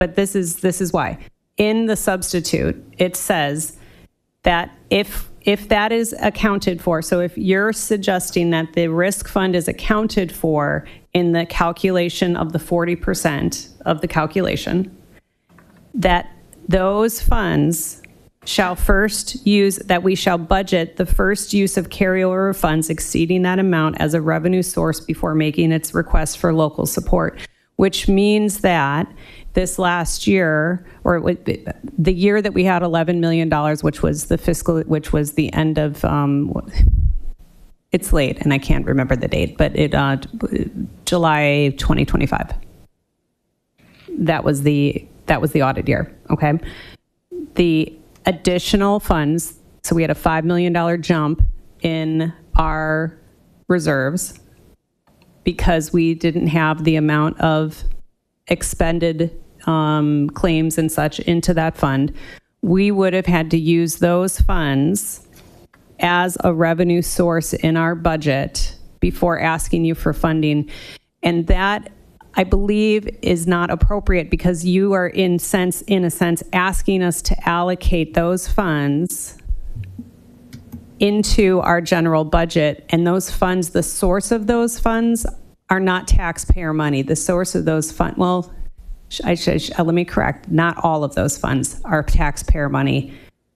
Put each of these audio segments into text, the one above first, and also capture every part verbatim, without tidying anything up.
but this is this is why. In the substitute, it says that if if that is accounted for, so if you're suggesting that the risk fund is accounted for in the calculation of the forty percent of the calculation, that those funds shall first use, that we shall budget the first use of carryover funds exceeding that amount as a revenue source before making its request for local support, which means that this last year, or the year that we had eleven million dollars, which was the fiscal, which was the end of, um, it's late and I can't remember the date, but it uh, July twenty twenty-five. That was the that was the audit year. Okay, the additional funds. So we had a five million dollars jump in our reserves because we didn't have the amount of expended um, claims and such into that fund. We would have had to use those funds as a revenue source in our budget before asking you for funding. And that, I believe, is not appropriate because you are in sense, in a sense, asking us to allocate those funds into our general budget. And those funds, the source of those funds are not taxpayer money. The source of those funds, well, I should, let me correct, not all of those funds are taxpayer money.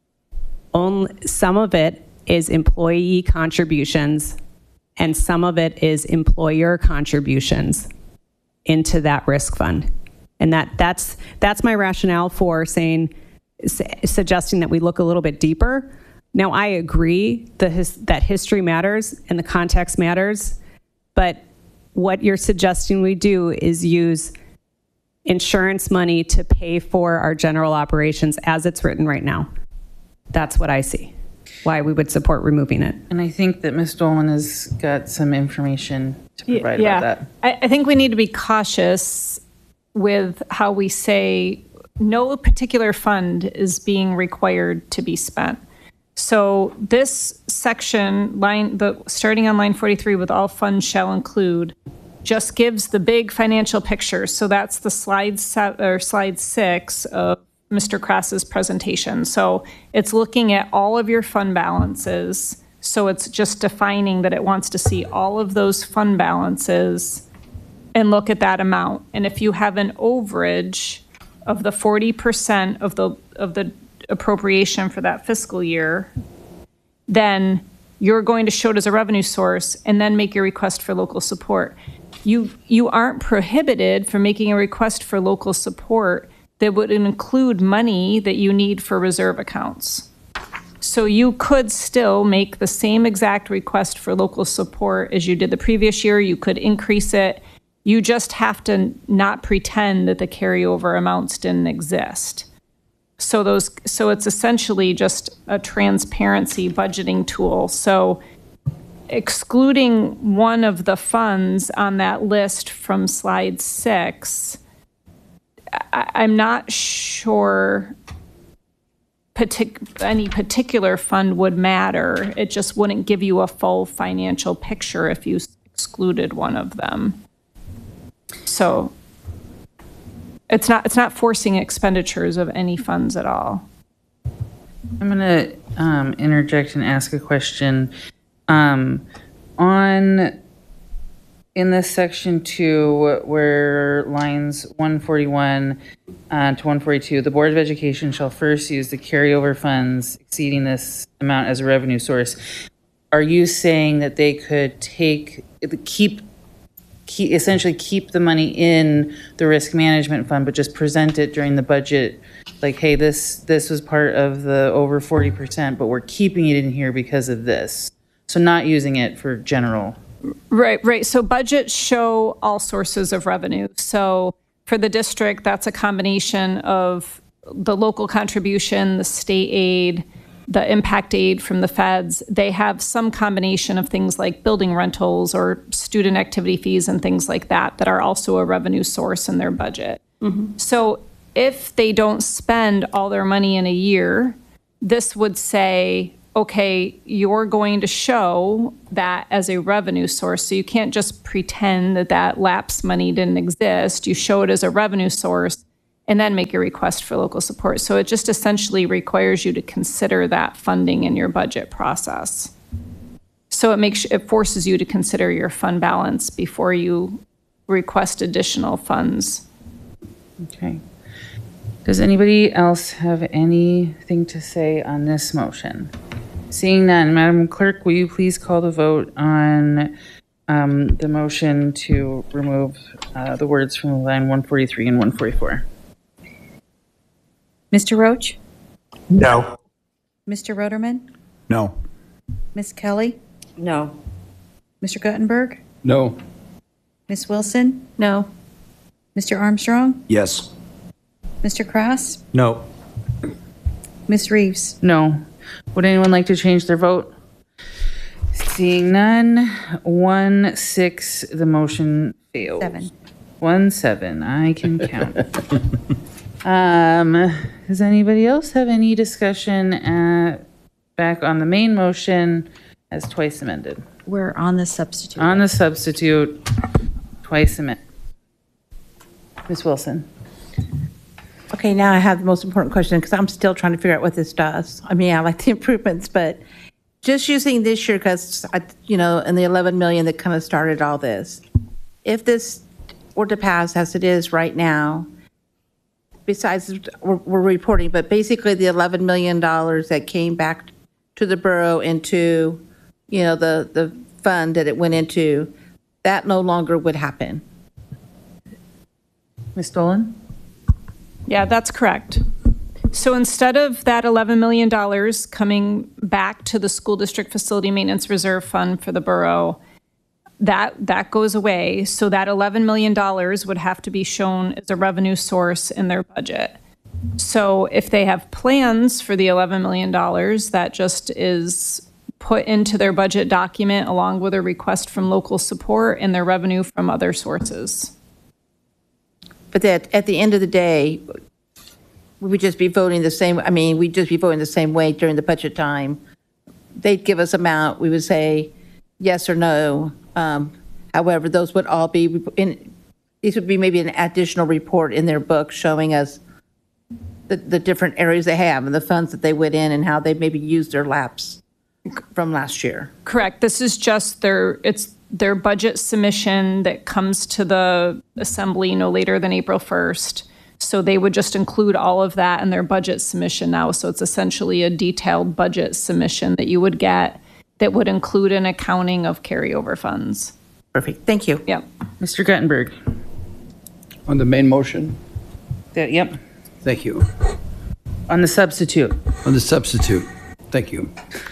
Only some of it is employee contributions and some of it is employer contributions into that risk fund. And that that's that's my rationale for saying, su- suggesting that we look a little bit deeper. Now, I agree the his, that history matters and the context matters, but what you're suggesting we do is use insurance money to pay for our general operations as it's written right now. That's what I see, why we would support removing it. And I think that Miz Dolan has got some information to provide yeah. about that. I, I think we need to be cautious with how we say no particular fund is being required to be spent. So this section, line the starting on line forty-three with all funds shall include, just gives the big financial picture. So that's the slide set or slide six of Mister Krass's presentation. So it's looking at all of your fund balances. So it's just defining that it wants to see all of those fund balances and look at that amount. And if you have an overage of the forty percent of the of the appropriation for that fiscal year, then you're going to show it as a revenue source and then make your request for local support. You you aren't prohibited from making a request for local support that would include money that you need for reserve accounts. So you could still make the same exact request for local support as you did the previous year. You could increase it. You just have to not pretend that the carryover amounts didn't exist. So those, so it's essentially just a transparency budgeting tool. So excluding one of the funds on that list from slide six, I, I'm not sure partic- any particular fund would matter. It just wouldn't give you a full financial picture if you excluded one of them. So it's not it's not forcing expenditures of any funds at all. I'm going to um, interject and ask a question. Um, on in this section two, where lines one forty-one uh, to one forty-two, the Board of Education shall first use the carryover funds exceeding this amount as a revenue source. Are you saying that they could take keep Keep, essentially keep the money in the risk management fund, but just present it during the budget, like, hey, this this was part of the over forty percent, but we're keeping it in here because of this. So not using it for general. Right, right. So budgets show all sources of revenue. So for the district, that's a combination of the local contribution, the state aid, the impact aid from the feds. They have some combination of things like building rentals or student activity fees and things like that that are also a revenue source in their budget. Mm-hmm. So if they don't spend all their money in a year, this would say, okay, you're going to show that as a revenue source. So you can't just pretend that that lapse money didn't exist. You show it as a revenue source. and then make your request for local support. So it just essentially requires you to consider that funding in your budget process. So it makes, it forces you to consider your fund balance before you request additional funds. Okay. Does anybody else have anything to say on this motion? Seeing none, Madam Clerk, will you please call the vote on um, the motion to remove uh, the words from line one forty-three and one forty-four? Mister Roach? No. Mister Roderman? No. Miss Kelly? No. Mister Guttenberg? No. Miss Wilson? No. Mister Armstrong? Yes. Mister Cross? No. Miss Reeves? No. Would anyone like to change their vote? Seeing none, one, six, the motion fails. Seven. One, seven, I can count. um, does anybody else have any discussion uh, back on the main motion as twice amended? We're on the substitute. On the substitute, twice amended. Miz Wilson. Okay, now I have the most important question because I'm still trying to figure out what this does. I mean, I like the improvements, but just using this year because, you know, and the eleven million that kind of started all this. If this were to pass as it is right now, besides we're, we're reporting, but basically the eleven million dollars that came back to the borough into, you know, the, the fund that it went into, that no longer would happen. Miz Dolan? Yeah, that's correct. So instead of that eleven million dollars coming back to the school district facility maintenance reserve fund for the borough, that that goes away. So that eleven million dollars would have to be shown as a revenue source in their budget. So if they have plans for the eleven million dollars, that just is put into their budget document along with a request from local support and their revenue from other sources. But that at the end of the day, we would just be voting the same, I mean, we'd just be voting the same way during the budget time. They'd give us amount, we would say yes or no. Um, however, those would all be, in, these would be maybe an additional report in their book showing us the, the different areas they have and the funds that they went in and how they maybe used their laps from last year. Correct. This is just their, it's their budget submission that comes to the assembly no later than April first. So they would just include all of that in their budget submission now. So it's essentially a detailed budget submission that you would get that would include an accounting of carryover funds. Perfect. Thank you. Yep. Mister Guttenberg? On the main motion? That, yep. Thank you. On the substitute? On the substitute? Thank you.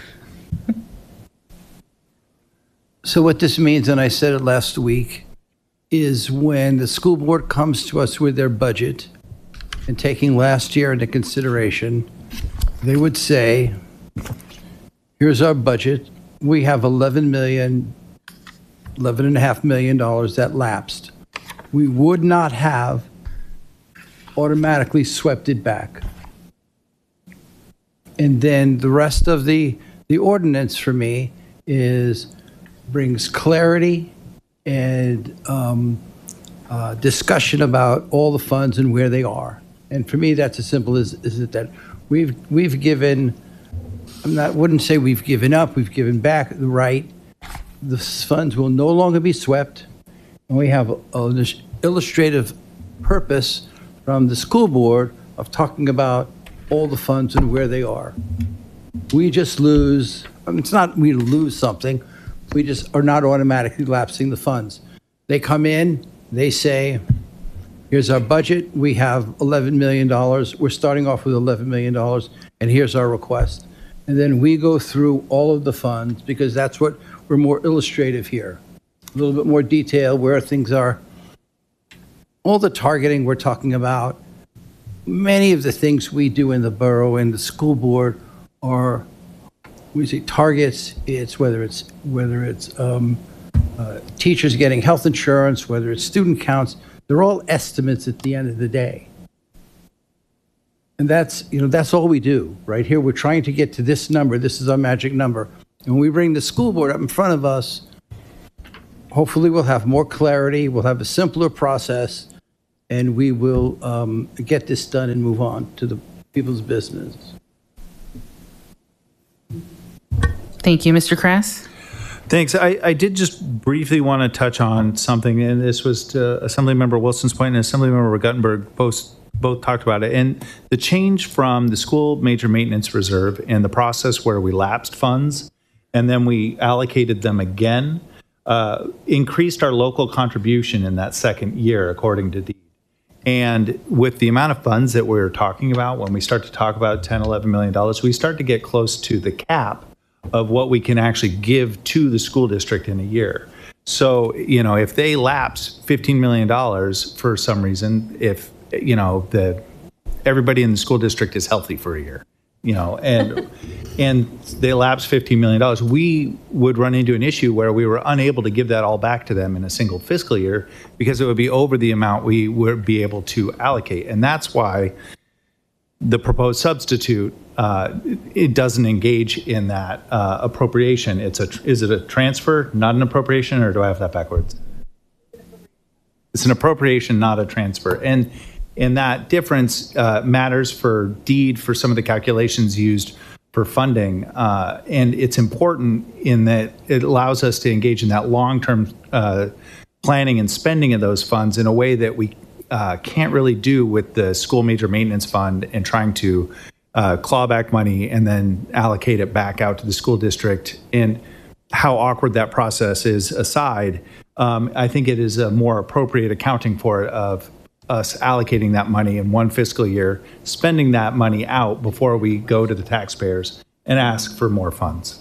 So what this means, and I said it last week, is when the school board comes to us with their budget and taking last year into consideration, they would say, here's our budget. We have eleven million, eleven and a half million dollars that lapsed. We would not have automatically swept it back. And then the rest of the, the ordinance for me is brings clarity and um, uh, discussion about all the funds and where they are. And for me, that's as simple as is it that we've we've given. I'm not wouldn't say we've given up. We've given back the right. The funds will no longer be swept, and we have an illustrative purpose from the school board of talking about all the funds and where they are. We just lose. I mean, it's not we lose something. We just are not automatically lapsing the funds. They come in, they say, here's our budget. We have eleven million dollars. We're starting off with eleven million dollars, and here's our request. And then we go through all of the funds because that's what we're more illustrative here. A little bit more detail where things are. All the targeting we're talking about, many of the things we do in the borough and the school board are we say targets. It's whether it's whether it's um, uh, teachers getting health insurance, whether it's student counts. They're all estimates at the end of the day, and that's you know that's all we do right here. We're trying to get to this number. This is our magic number, and when we bring the school board up in front of us, hopefully we'll have more clarity. We'll have a simpler process, and we will um, get this done and move on to the people's business. Thank you, Mister Krass. Thanks. I, I did just briefly want to touch on something, and this was to Assemblymember Wilson's point, and Assemblymember Guttenberg both, both talked about it. And the change from the school major maintenance reserve and the process where we lapsed funds and then we allocated them again uh, increased our local contribution in that second year, according to deed. And with the amount of funds that we're talking about, when we start to talk about ten, eleven million dollars, we start to get close to the cap of what we can actually give to the school district in a year. So, you know, if they lapse fifteen million dollars for some reason, if, you know, the everybody in the school district is healthy for a year, you know, and and they lapse fifteen million dollars, we would run into an issue where we were unable to give that all back to them in a single fiscal year because it would be over the amount we would be able to allocate. And that's why the proposed substitute, uh, it doesn't engage in that uh, appropriation. It's a, is it a transfer, not an appropriation, or do I have that backwards? It's an appropriation, not a transfer. And, and that difference uh, matters for deed for some of the calculations used for funding. Uh, and it's important in that it allows us to engage in that long-term uh, planning and spending of those funds in a way that we Uh, can't really do with the school major maintenance fund and trying to uh, claw back money and then allocate it back out to the school district. And how awkward that process is aside, um, I think it is a more appropriate accounting for it of us allocating that money in one fiscal year, spending that money out before we go to the taxpayers and ask for more funds.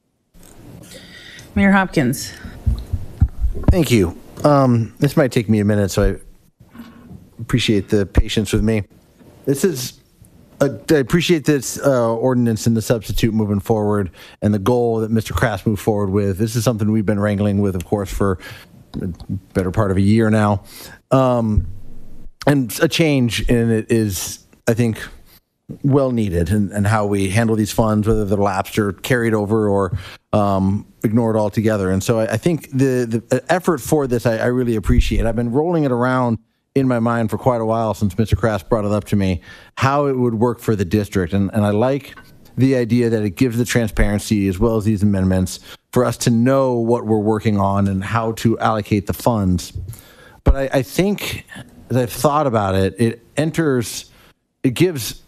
Mayor Hopkins. Thank you. Um, this might take me a minute, so I appreciate the patience with me. This is, a, I appreciate this uh, ordinance and the substitute moving forward and the goal that Mister Krass moved forward with. This is something we've been wrangling with, of course, for a better part of a year now. Um, and a change in it is, I think, well needed, and, and how we handle these funds, whether they're lapsed or carried over or um, ignored altogether. And so I, I think the, the effort for this, I, I really appreciate. I've been rolling it around in my mind for quite a while since Mister Krass brought it up to me, how it would work for the district. And, and I like the idea that it gives the transparency as well as these amendments for us to know what we're working on and how to allocate the funds. But I, I think, as I've thought about it, it enters, it gives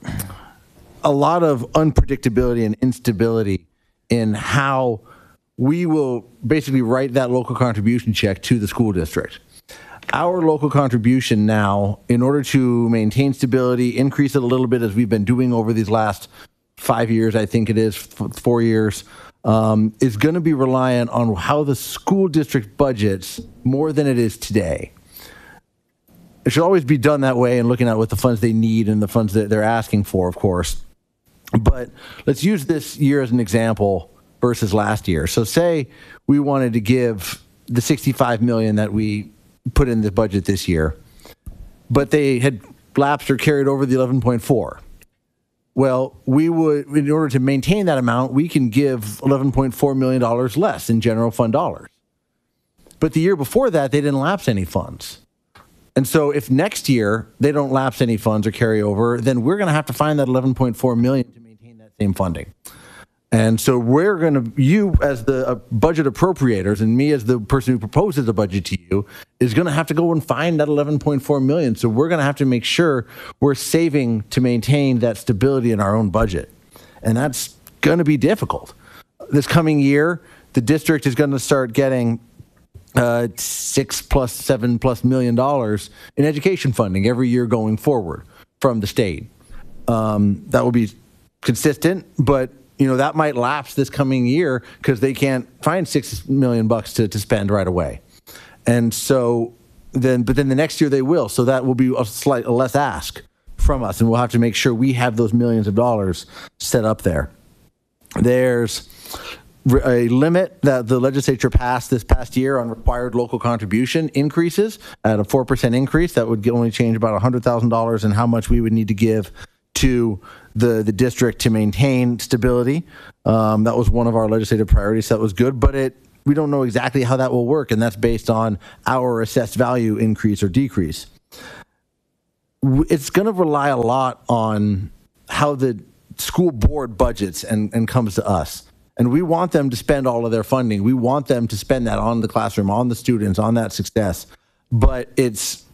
a lot of unpredictability and instability in how we will basically write that local contribution check to the school district. Our local contribution now, in order to maintain stability, increase it a little bit as we've been doing over these last five years, I think it is, four years, um, is going to be reliant on how the school district budgets more than it is today. It should always be done that way and looking at what the funds they need and the funds that they're asking for, of course. But let's use this year as an example versus last year. So say we wanted to give the sixty-five million dollars that we put in the budget this year, but they had lapsed or carried over the eleven point four. Well, we would, in order to maintain that amount, we can give eleven point four million dollars less in general fund dollars. But the year before that, they didn't lapse any funds. And so if next year they don't lapse any funds or carry over, then we're going to have to find that eleven point four million dollars to maintain that same funding. And so we're going to, you as the uh, budget appropriators and me as the person who proposes a budget to you is going to have to go and find that eleven point four million dollars. So we're going to have to make sure we're saving to maintain that stability in our own budget. And that's going to be difficult. This coming year, the district is going to start getting uh, six plus seven plus million dollars in education funding every year going forward from the state. Um, that will be consistent, but you know, that might lapse this coming year because they can't find six million bucks to, to spend right away. And so then, but then the next year they will. So that will be a slight, a less ask from us. And we'll have to make sure we have those millions of dollars set up there. There's a limit that the legislature passed this past year on required local contribution increases at a four percent increase. That would only change about one hundred thousand dollars in how much we would need to give to the, the district to maintain stability. Um, that was one of our legislative priorities. That was good, but it we don't know exactly how that will work, and that's based on our assessed value increase or decrease. w- it's going to rely a lot on how the school board budgets and, and comes to us. And we want them to spend all of their funding. We want them to spend that on the classroom, on the students, on that success. But it's,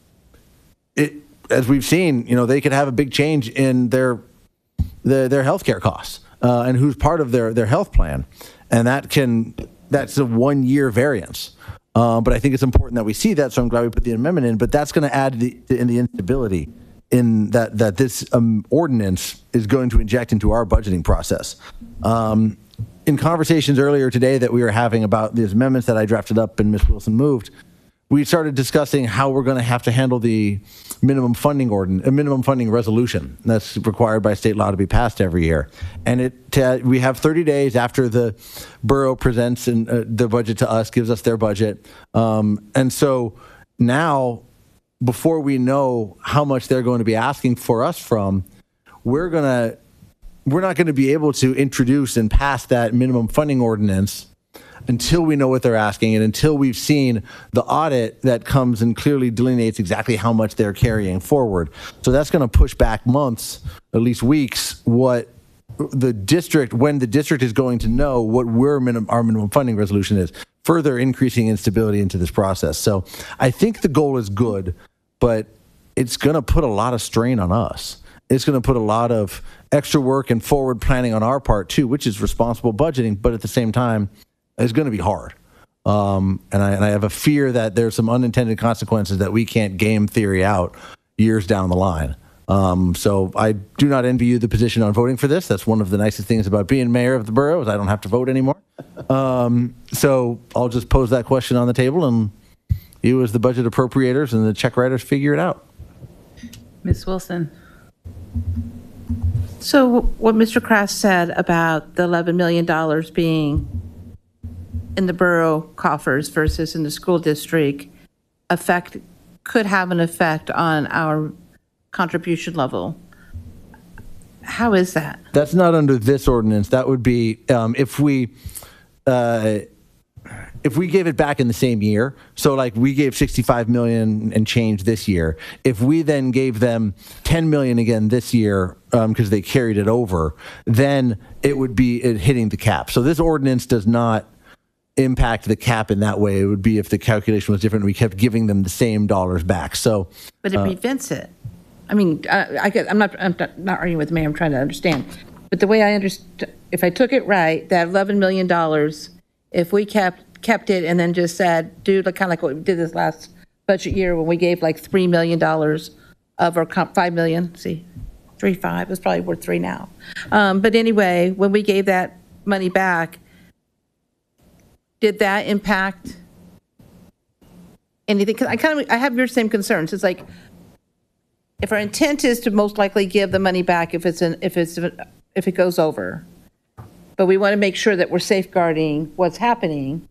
it, as we've seen, you know, they could have a big change in their their, their healthcare costs uh, and who's part of their, their health plan. And that can, that's a one year variance. Uh, but I think it's important that we see that. So I'm glad we put the amendment in, but that's going to add the, in the instability in that, that this um, ordinance is going to inject into our budgeting process. Um, in conversations earlier today that we were having about these amendments that I drafted up and Miz Wilson moved, we started discussing how we're going to have to handle the minimum funding ordin- a minimum funding resolution that's required by state law to be passed every year. And it uh, we have thirty days after the borough presents and uh, the budget to us, gives us their budget. Um, and so now, before we know how much they're going to be asking for us from, we're going to we're not going to be able to introduce and pass that minimum funding ordinance until we know what they're asking and until we've seen the audit that comes and clearly delineates exactly how much they're carrying forward. So that's going to push back months, at least weeks, what the district, when the district is going to know what we're minim, our minimum funding resolution is, further increasing instability into this process. So I think the goal is good, but it's going to put a lot of strain on us. It's going to put a lot of extra work and forward planning on our part too, which is responsible budgeting, but at the same time, it's going to be hard. Um, and, I, and I have a fear that there's some unintended consequences that we can't game theory out years down the line. Um, so I do not envy you the position on voting for this. That's one of the nicest things about being mayor of the borough is I don't have to vote anymore. Um, so I'll just pose that question on the table and you as the budget appropriators and the check writers figure it out. Miz Wilson. So what Mister Kraft said about the eleven million dollars being in the borough coffers versus in the school district effect could have an effect on our contribution level. How is that? That's not under this ordinance. That would be um, if we uh, if we gave it back in the same year. So like we gave sixty-five million and change this year. If we then gave them ten million again this year because um, they carried it over, then it would be it hitting the cap. So this ordinance does not impact the cap in that way. It would be if the calculation was different, we kept giving them the same dollars back. So, But it uh, prevents it. I mean, I, I get, I'm not, I'm not, not arguing with the mayor, I'm trying to understand. But the way I understand, if I took it right, that eleven million dollars, if we kept, kept it and then just said, do like, kind of like what we did this last budget year when we gave like three million dollars of our comp, five million, see, three, five, it's probably worth three now. Um, but anyway, when we gave that money back, did that impact anything? Because I kind of, I have your same concerns. It's like, if our intent is to most likely give the money back if it's an, if it's if it goes over, but we want to make sure that we're safeguarding what's happening.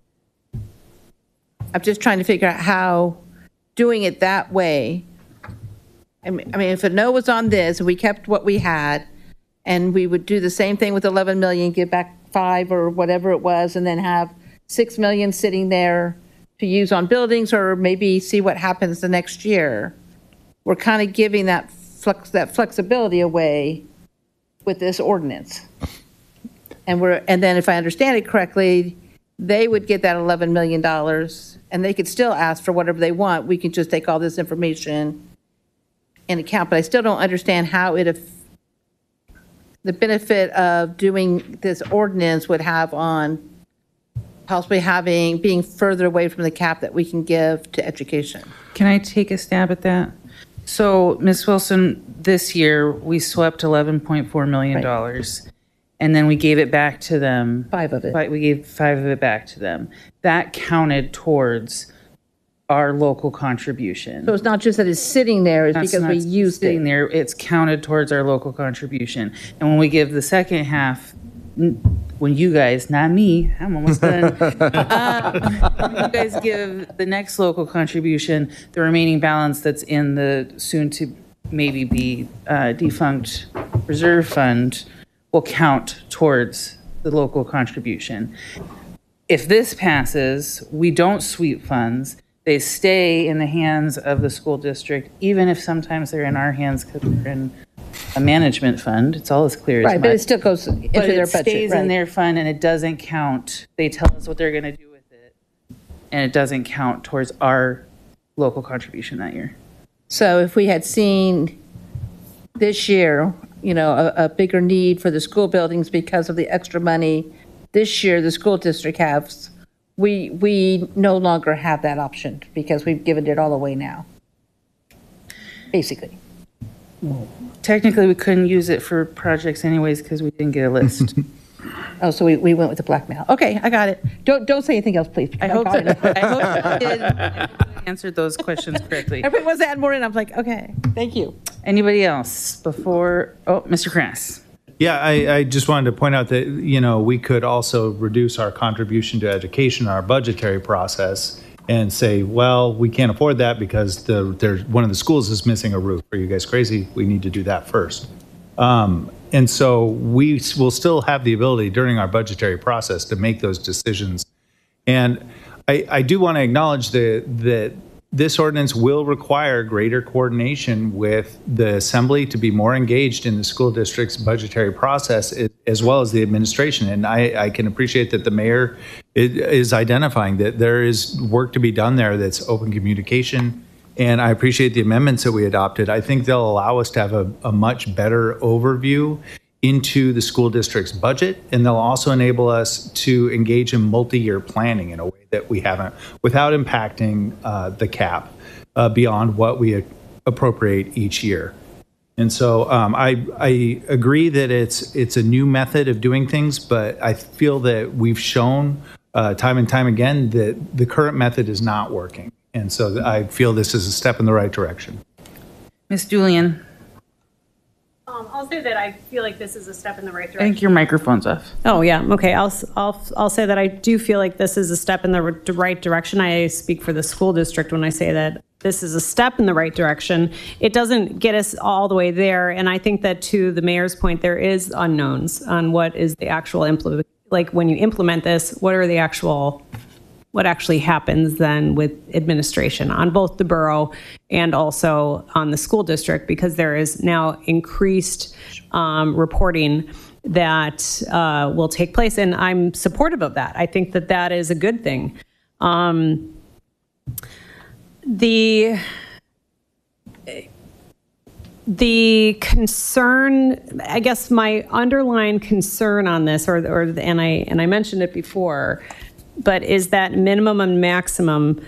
I'm just trying to figure out how doing it that way. I mean, I mean, if a no was on this, and we kept what we had, and we would do the same thing with eleven million, give back five or whatever it was, and then have six million sitting there to use on buildings, or maybe see what happens the next year. We're kind of giving that flex, that flexibility away with this ordinance. And we're, and then if I understand it correctly, they would get that eleven million dollars and they could still ask for whatever they want. We can just take all this information in account, but I still don't understand how it, if the benefit of doing this ordinance would have on possibly having, being further away from the cap that we can give to education. Can I take a stab at that? So, Miz Wilson, this year we swept eleven point four million dollars, right, and then we gave it back to them. Five of it. Five, we gave five of it back to them. That counted towards our local contribution. So it's not just that it's sitting there, it's That's because we not used sitting it. there, it's counted towards our local contribution. And when we give the second half, n- when you guys, not me, I'm almost done. uh, when you guys give the next local contribution, the remaining balance that's in the soon to maybe be uh, defunct reserve fund will count towards the local contribution. If this passes, we don't sweep funds, they stay in the hands of the school district, even if sometimes they're in our hands because we're in a management fund. It's all as clear as Right, but mud. it still goes into But their it budget, stays in right? their fund and it doesn't count. They tell us what they're going to do with it, and it doesn't count towards our local contribution that year. So if we had seen this year, you know, a, a bigger need for the school buildings because of the extra money this year the school district has, we, we no longer have that option because we've given it all away now, basically. Technically, we couldn't use it for projects anyways because we didn't get a list. Oh, so we, we went with the blackmail. Okay, I got it. Don't, don't say anything else, please. I hope that, I hope I did answered those questions correctly. Everybody wants to add more in. I was like, okay, thank you. Anybody else before, oh, Mister Krass? Yeah, I, I just wanted to point out that, you know, we could also reduce our contribution to education, our budgetary process, and say, well, we can't afford that because the there's one of the schools is missing a roof. Are you guys crazy? We need to do that first. Um, and so we will still have the ability during our budgetary process to make those decisions. And I, I do want to acknowledge that that this ordinance will require greater coordination with the assembly to be more engaged in the school district's budgetary process, as well as the administration. And I, I can appreciate that the mayor is identifying that there is work to be done there that's open communication. And I appreciate the amendments that we adopted. I think they'll allow us to have a, a much better overview into the school district's budget, and they'll also enable us to engage in multi-year planning in a way that we haven't, without impacting uh, the cap uh, beyond what we appropriate each year. And so um, I, I agree that it's it's a new method of doing things, but I feel that we've shown uh, time and time again that the current method is not working. And so I feel this is a step in the right direction. Miz Julian, Um, I'll say that I feel like this is a step in the right I direction. think your microphone's off. Oh, yeah. Okay. I'll, I'll, I'll say that I do feel like this is a step in the r- right direction. I speak for the school district when I say that this is a step in the right direction. It doesn't get us all the way there. And I think that to the mayor's point, there is unknowns on what is the actual implement. Like when you implement this, what are the actual, what actually happens then with administration on both the borough and also on the school district, because there is now increased um, reporting that uh, will take place. And I'm supportive of that. I think that that is a good thing. Um, the the concern, I guess my underlying concern on this, or, or and I and I mentioned it before, but is that minimum and maximum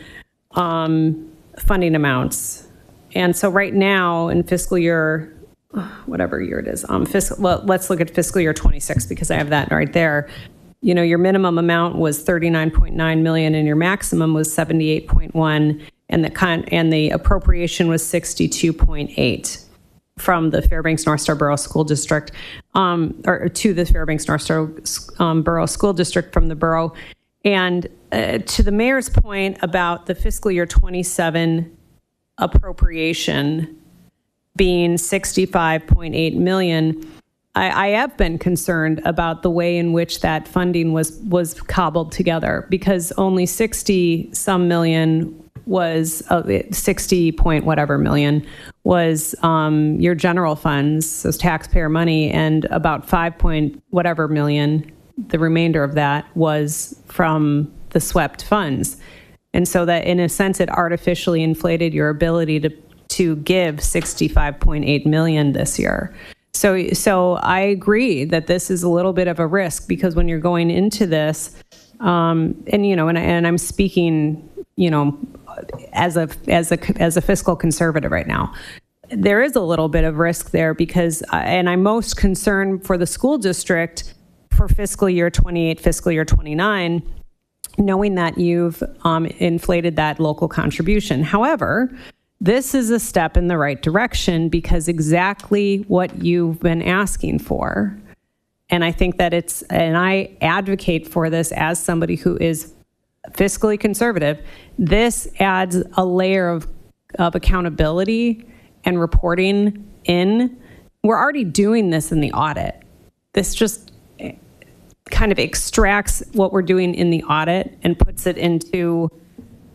um, funding amounts. And so right now in fiscal year, whatever year it is, um, fiscal, well, let's look at fiscal year twenty-six because I have that right there. You know, your minimum amount was thirty-nine point nine million and your maximum was seventy-eight point one, and the con and the appropriation was sixty-two point eight from the Fairbanks North Star Borough School District, um, or to the Fairbanks North Star um, Borough School District from the borough. And uh, to the mayor's point about the fiscal year twenty-seven appropriation being sixty-five point eight million, I, I have been concerned about the way in which that funding was was cobbled together, because only sixty some million was uh, sixty point whatever million was um, your general funds, so taxpayer money, and about five point whatever million, the remainder of that was from the swept funds. And so that in a sense, it artificially inflated your ability to to give sixty-five point eight million this year. So, so I agree that this is a little bit of a risk, because when you're going into this, um, and you know, and, and I'm speaking, you know, as a as a as a fiscal conservative right now, there is a little bit of risk there, because, uh, and I'm most concerned for the school district for fiscal year twenty-eight, fiscal year twenty-nine, knowing that you've um, inflated that local contribution. However, this is a step in the right direction, because exactly what you've been asking for. And I think that it's, and I advocate for this as somebody who is fiscally conservative, this adds a layer of, of accountability and reporting in. We're already doing this in the audit. This just kind of extracts what we're doing in the audit and puts it into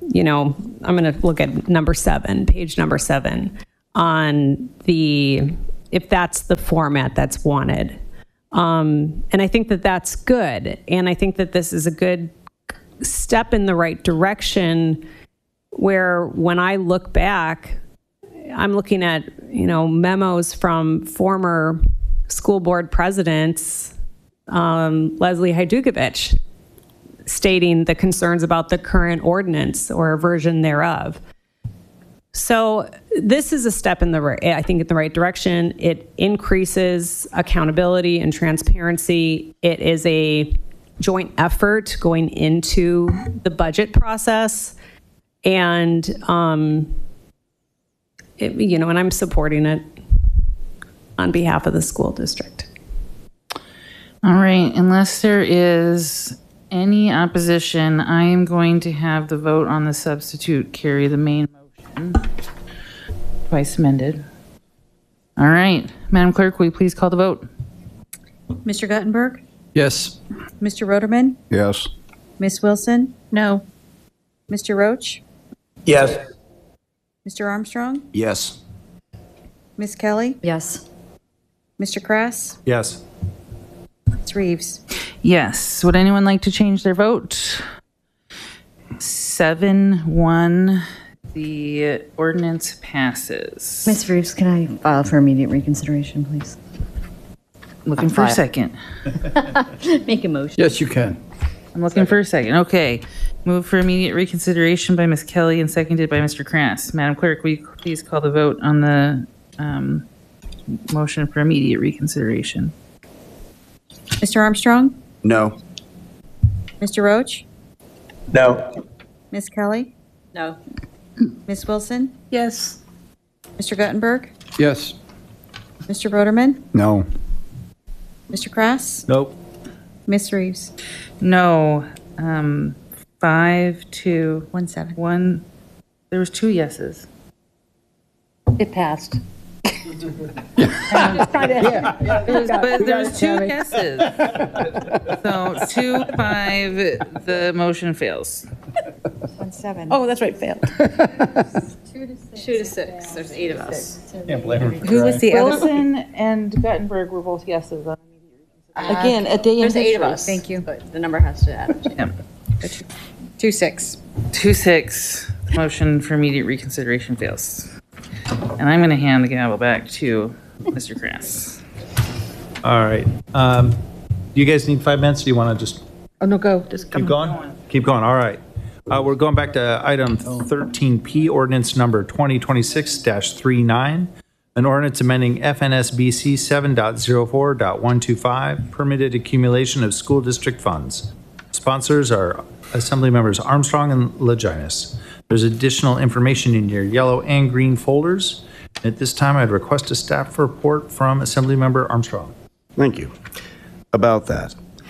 you know, I'm going to look at number seven, page number seven, on the, if that's the format that's wanted. Um, and I think that that's good. And I think that this is a good step in the right direction, where when I look back, I'm looking at, you know, memos from former school board presidents, um, Leslie Hajdukovic, stating the concerns about the current ordinance or a version thereof. So this is a step in the right, I think, in the right direction. It increases accountability and transparency. It is a joint effort going into the budget process, and um, it, you know, and I'm supporting it on behalf of the school district. All right, unless there is any opposition, I am going to have the vote on the substitute carry the main motion. Twice amended. All right, Madam Clerk, will you please call the vote? Mister Guttenberg? Yes. Mister Roderman? Yes. Miss Wilson? No. Mister Roach? Yes. Mister Armstrong? Yes. Miss Kelly? Yes. Mister Krass? Yes. Miss Reeves? Yes. Would anyone like to change their vote? Seven, one, the ordinance passes. Miz Reeves, can I file for immediate reconsideration, please? Looking for a second. Make a motion. Yes, you can. I'm looking for a second. Okay. Move for immediate reconsideration by Miz Kelly and seconded by Mister Krass. Madam Clerk, will you please call the vote on the um, motion for immediate reconsideration? Mister Armstrong? No. Mister Roach? No. Miss Kelly? No. Miss Wilson? Yes. Mister Guttenberg? Yes. Mister Roderman? No. Mister Krass? Nope. Miss Reeves? No. Um, five, two, One seven. one. There was two yeses. It passed. There was, but there was two yeses. So two, five, the motion fails. One seven. Oh, that's right, failed. Two to six. There's eight of us. Can't blame her for Who was the other? Wilson and Guttenberg were both yeses on immediate reconsideration. Again, a day in There's eight of history. us. Thank you. But the number has to add up. Yep. Two six. Two, six, motion for immediate reconsideration fails. And I'm going to hand the gavel back to Mister Krass. All right. Um, do you guys need five minutes? Or do you want to just Oh, no, go. Just come keep going? Keep going. All right. Uh, we're going back to item thirteen P, ordinance number twenty twenty-six dash thirty-nine, an ordinance amending F N S B C seven point oh four point one two five, permitted accumulation of school district funds. Sponsors are Assembly Members Armstrong and Leginas. There's additional information in your yellow and green folders. At this time, I'd request a staff report from Assembly Member Armstrong. Thank you. About that.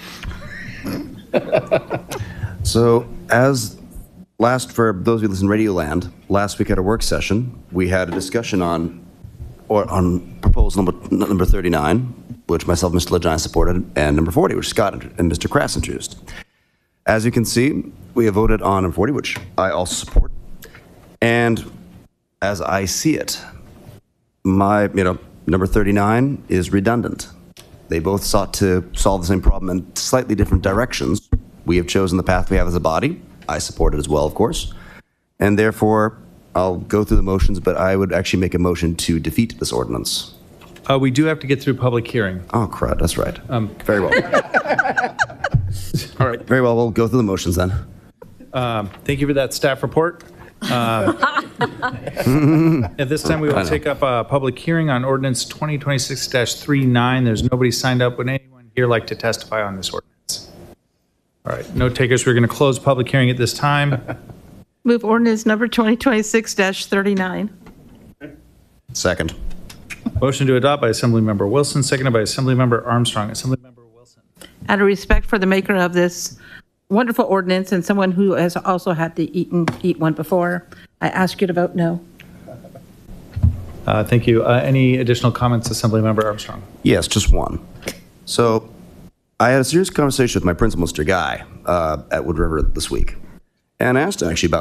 So, as last, for those of you who listen to Radio Land, last week at a work session, we had a discussion on or on proposal number number thirty-nine, which myself and Mister Legine supported, and number forty, which Scott and Mister Krass introduced. As you can see, we have voted on number forty, which I also support. And as I see it, my, you know, number thirty-nine is redundant. They both sought to solve the same problem in slightly different directions. We have chosen the path we have as a body. I support it as well, of course. And therefore, I'll go through the motions, but I would actually make a motion to defeat this ordinance. Uh, we do have to get through public hearing. Oh, crud, that's right. Um, Very well. All right. Very well, we'll go through the motions then. Um, thank you for that staff report. Um, at this time, we I will know. take up a public hearing on ordinance twenty twenty-six dash thirty-nine. There's nobody signed up. Would anyone here like to testify on this ordinance? All right, no takers. We're going to close public hearing at this time. Move ordinance number twenty twenty-six dash thirty-nine. Second. Motion to adopt by Assemblymember Wilson, seconded by Assemblymember Armstrong. Assemblymember Wilson. Out of respect for the maker of this wonderful ordinance and someone who has also had to eat, and eat one before, I ask you to vote no. Uh, thank you. Uh, any additional comments, Assemblymember Armstrong? Yes, just one. So, I had a serious conversation with my principal, Mister Guy, uh, at Wood River this week. And I asked him actually about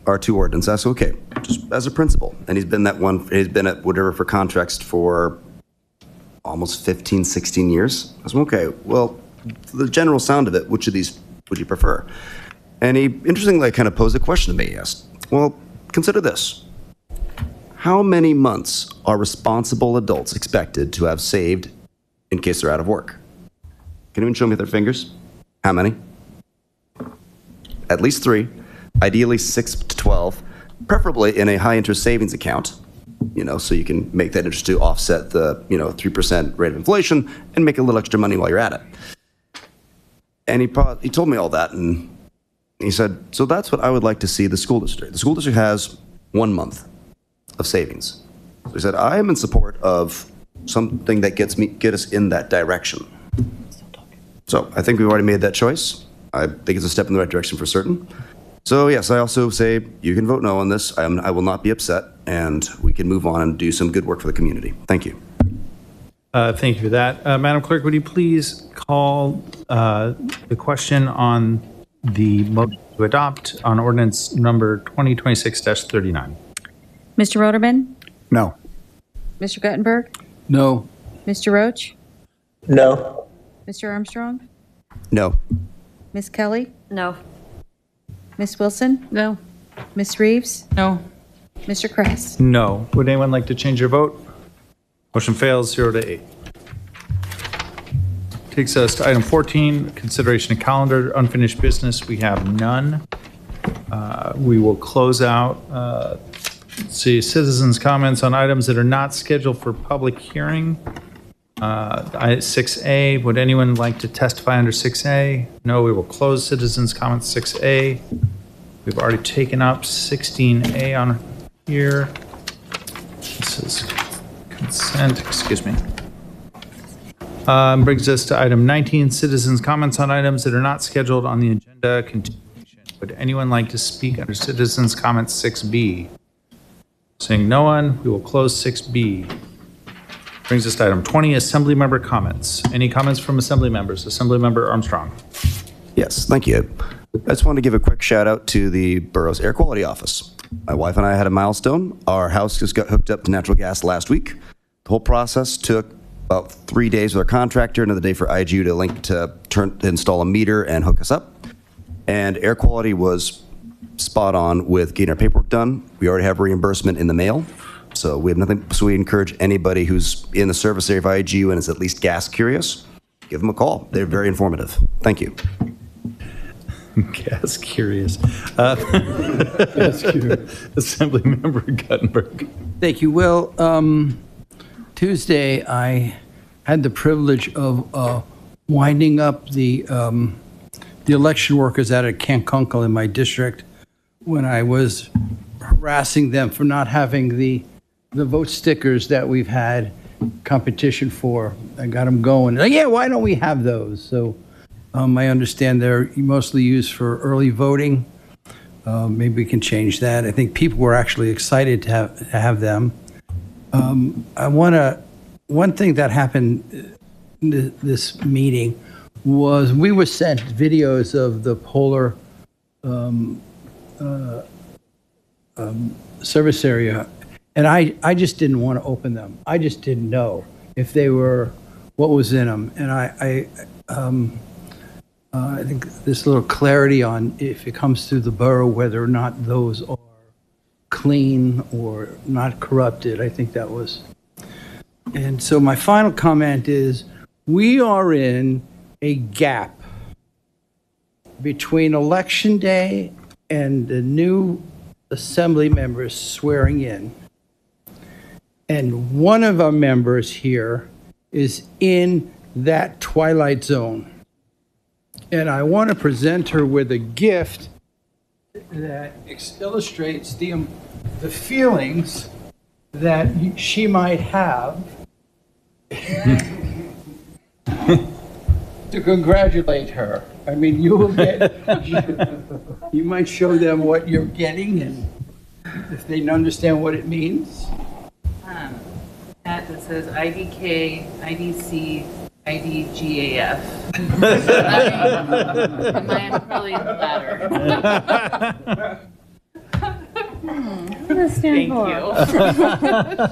our two ordinances. I said, okay, just as a principal. And he's been that one, he's been at whatever for contracts for almost fifteen, sixteen years. I said, okay, well, the general sound of it, which of these would you prefer? And he, interestingly, kind of posed a question to me. He asked, well, consider this. How many months are responsible adults expected to have saved in case they're out of work? Can anyone show me their fingers? How many? At least three, ideally six to twelve, preferably in a high-interest savings account, you know, so you can make that interest to offset the, you know, three percent rate of inflation and make a little extra money while you're at it. And he, pro- he told me all that, and he said, so that's what I would like to see the school district. The school district has one month of savings. So he said, I am in support of something that gets me, get us in that direction. So I think we've already made that choice. I think it's a step in the right direction for certain. So yes, I also say you can vote no on this. I, am, I will not be upset, and we can move on and do some good work for the community. Thank you. Uh, thank you for that. Uh, Madam Clerk, would you please call uh, the question on the motion to adopt on ordinance number twenty twenty-six dash thirty-nine? Mister Roderman? No. Mister Guttenberg? No. Mister Roach? No. Mister Armstrong? No. Miss Kelly? No. Miss Wilson? No. Miss Reeves? No. Mister Kress? No. Would anyone like to change their vote? Motion fails, zero to eight. Takes us to item fourteen, consideration of calendar, unfinished business. We have none. Uh, We will close out, uh, let's see, citizens' comments on items that are not scheduled for public hearing. Uh, I- six A, would anyone like to testify under six A? No, we will close citizens' comments six A. We've already taken up sixteen A on here. This is consent, excuse me. Um, Brings us to item nineteen, citizens' comments on items that are not scheduled on the agenda. Continuation. Would anyone like to speak under citizens' comments six B? Seeing no one, we will close six B. Brings us to item twenty, assembly member comments. Any comments from assembly members? Assembly member Armstrong. Yes, thank you. I just wanted to give a quick shout out to the borough's air quality office. My wife and I had a milestone. Our house just got hooked up to natural gas last week. The whole process took about three days with our contractor, another day for I G U to link to turn to install a meter and hook us up. And air quality was spot on with getting our paperwork done. We already have reimbursement in the mail. So we have nothing. So we encourage anybody who's in the service area of I G U and is at least gas curious, give them a call. They're very informative. Thank you. Gas curious. Uh, Assembly member Guttenberg. Thank you. Well, um, Tuesday, I had the privilege of uh, winding up the um, the election workers out at Cankunkel in my district when I was harassing them for not having the the vote stickers that we've had competition for. I got them going. Like, yeah, why don't we have those? So um, I understand they're mostly used for early voting. Uh, maybe we can change that. I think people were actually excited to have, to have them. Um, I want to, one thing that happened in th- this meeting was we were sent videos of the Polar um, uh, um, service area, and I, I just didn't want to open them. I just didn't know if they were, what was in them. And I, I, um, uh, I think this little clarity on if it comes through the borough, whether or not those are clean or not corrupted. I think that was. And so my final comment is we are in a gap between election day and the new assembly members swearing in. And one of our members here is in that twilight zone. And I want to present her with a gift that illustrates the, um, the feelings that she might have to congratulate her. I mean, you will get, you might show them what you're getting, and if they understand what it means. Um, Hat that says I D K, I D C, I D G A F. Mine probably the latter. Thank you.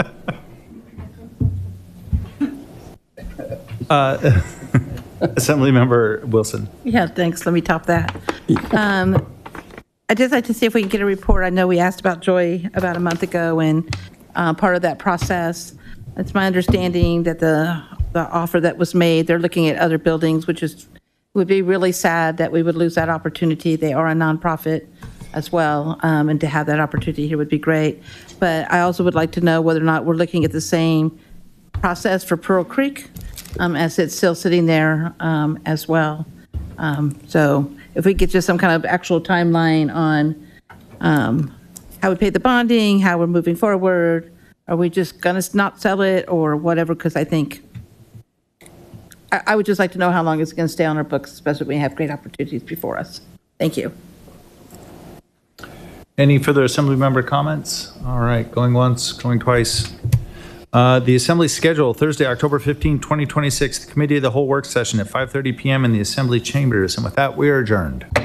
Uh, Assemblymember Wilson. Yeah, thanks. Let me top that. Um, I'd just like to see if we can get a report. I know we asked about Joy about a month ago, and uh, part of that process, it's my understanding that the, the offer that was made, they're looking at other buildings, which is, would be really sad that we would lose that opportunity. They are a nonprofit as well, um, and to have that opportunity here would be great. But I also would like to know whether or not we're looking at the same process for Pearl Creek, um, as it's still sitting there um, as well. Um, so if we get just some kind of actual timeline on um, how we pay the bonding, how we're moving forward, are we just going to not sell it or whatever? Because I think, I, I would just like to know how long it's going to stay on our books, especially when we have great opportunities before us. Thank you. Any further Assembly member comments? All right, going once, going twice. Uh, The Assembly schedule, Thursday, October fifteenth, twenty twenty-six, the Committee of the Whole work session at five thirty p m in the Assembly chambers. And with that, we are adjourned.